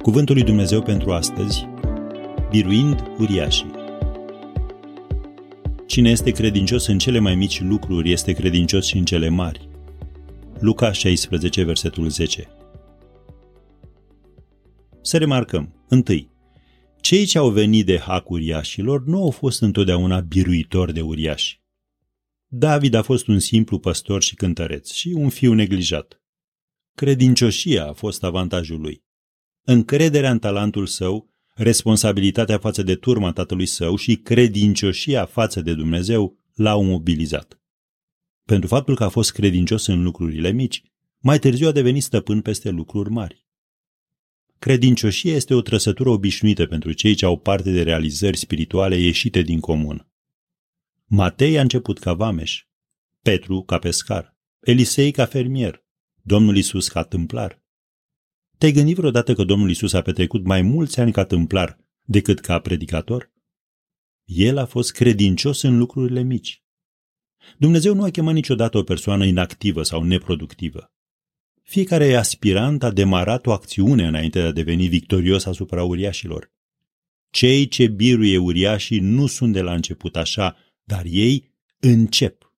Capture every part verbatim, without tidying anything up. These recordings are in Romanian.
Cuvântul lui Dumnezeu pentru astăzi, biruind uriașii. Cine este credincios în cele mai mici lucruri este credincios și în cele mari. Luca șaisprezece, versetul zece. Să remarcăm, întâi, cei ce au venit de hac uriașilor nu au fost întotdeauna biruitori de uriași. David a fost un simplu păstor și cântăreț și un fiu neglijat. Credincioșia a fost avantajul lui. Încrederea în talentul său, responsabilitatea față de turma tatălui său și credincioșia față de Dumnezeu l-au mobilizat. Pentru faptul că a fost credincios în lucrurile mici, mai târziu a devenit stăpân peste lucruri mari. Credincioșia este o trăsătură obișnuită pentru cei ce au parte de realizări spirituale ieșite din comun. Matei a început ca vameș, Petru ca pescar, Elisei ca fermier, Domnul Iisus ca tâmplar. Te-ai gândit vreodată că Domnul Iisus a petrecut mai mulți ani ca tâmplar decât ca predicator? El a fost credincios în lucrurile mici. Dumnezeu nu a chemat niciodată o persoană inactivă sau neproductivă. Fiecare aspirant a demarat o acțiune înainte de a deveni victorios asupra uriașilor. Cei ce biruie uriașii nu sunt de la început așa, dar ei încep.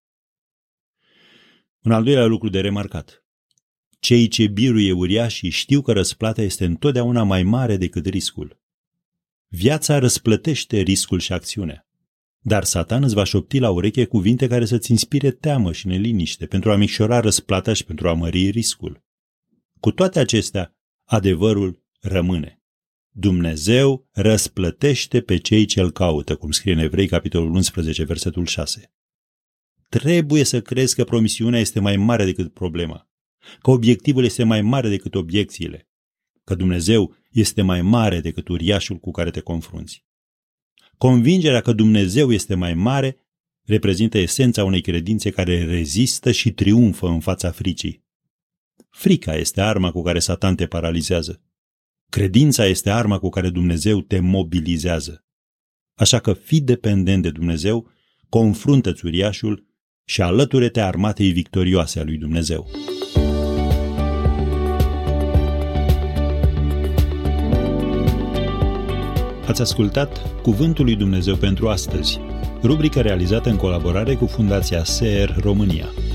Un al doilea lucru de remarcat. Cei ce biruie uriașii știu că răsplata este întotdeauna mai mare decât riscul. Viața răsplătește riscul și acțiunea. Dar Satan îți va șopti la ureche cuvinte care să-ți inspire teamă și neliniște pentru a micșora răsplata și pentru a mări riscul. Cu toate acestea, adevărul rămâne. Dumnezeu răsplătește pe cei ce îl caută, cum scrie în Evrei, capitolul unsprezece, versetul șase. Trebuie să crezi că promisiunea este mai mare decât problema, că obiectivul este mai mare decât obiecțiile, că Dumnezeu este mai mare decât uriașul cu care te confrunți. Convingerea că Dumnezeu este mai mare reprezintă esența unei credințe care rezistă și triumfă în fața fricii. Frica este arma cu care Satan te paralizează. Credința este arma cu care Dumnezeu te mobilizează. Așa că fii dependent de Dumnezeu, confruntă-ți uriașul și alăture-te armatei victorioase a lui Dumnezeu. Ați ascultat Cuvântul lui Dumnezeu pentru astăzi, rubrică realizată în colaborare cu Fundația S E R România.